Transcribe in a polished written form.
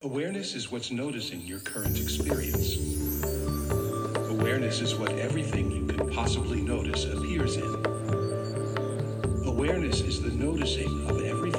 Awareness is what's noticing your current experience. Awareness is what everything you can possibly notice appears in. Awareness is the noticing of every